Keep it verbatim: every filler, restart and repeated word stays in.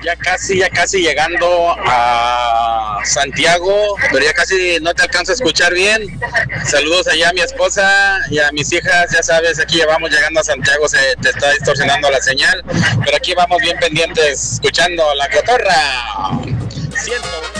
Ya casi, ya casi llegando a Santiago, pero ya casi no te alcanzo a escuchar bien. Saludos allá a mi esposa y a mis hijas, ya sabes, aquí ya vamos llegando a Santiago, se te está distorsionando la señal, pero aquí vamos bien pendientes, escuchando La Cotorra. Siento.